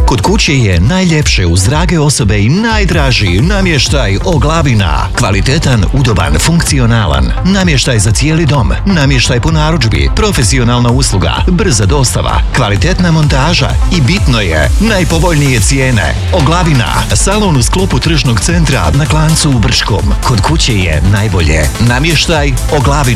Kod kuće je najljepše uz drage osobe i najdraži namještaj Oglavina. Kvalitetan, udoban, funkcionalan. Namještaj za cijeli dom. Namještaj po narudžbi. Profesionalna usluga. Brza dostava. Kvalitetna montaža. I bitno je, najpovoljnije cijene. Oglavina. Salon u sklopu tržnog centra na Klancu u Brškom. Kod kuće je najbolje. Namještaj Oglavina.